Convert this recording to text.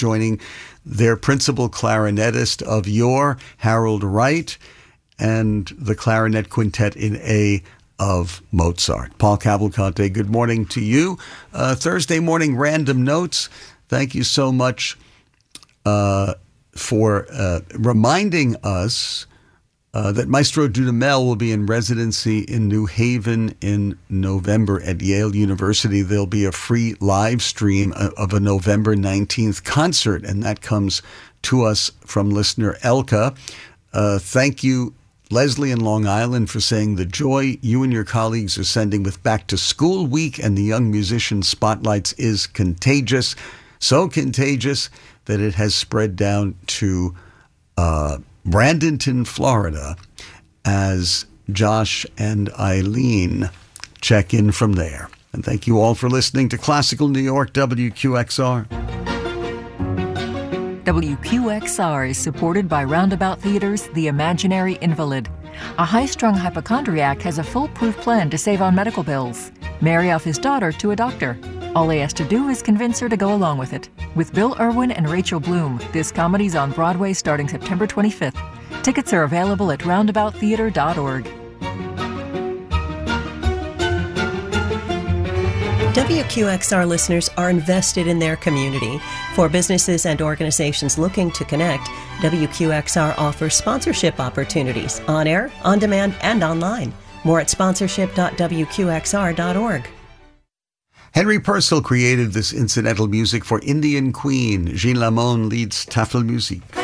joining their principal clarinetist of yore, Harold Wright, and the clarinet quintet in A of Mozart. Paul Cavalcante, good morning to you. Thursday morning random notes. Thank you so much for reminding us that Maestro Dudamel will be in residency in New Haven in November at Yale University. There'll be a free live stream of a November 19th concert, and that comes to us from listener Elka. Thank you, Leslie in Long Island, for saying the joy you and your colleagues are sending with Back to School Week and the Young Musician Spotlights is contagious. So contagious that it has spread down to Bradenton, Florida, as Josh and Eileen check in from there. And thank you all for listening to Classical New York, WQXR. WQXR is supported by Roundabout Theater's The Imaginary Invalid. A high-strung hypochondriac has a foolproof plan to save on medical bills. Marry off his daughter to a doctor. All he has to do is convince her to go along with it. With Bill Irwin and Rachel Bloom, this comedy's on Broadway starting September 25th. Tickets are available at roundabouttheater.org. WQXR listeners are invested in their community. For businesses and organizations looking to connect, WQXR offers sponsorship opportunities on air, on demand, and online. More at sponsorship.wqxr.org. Henry Purcell created this incidental music for Indian Queen. Gilles Lamont leads Tafelmusik.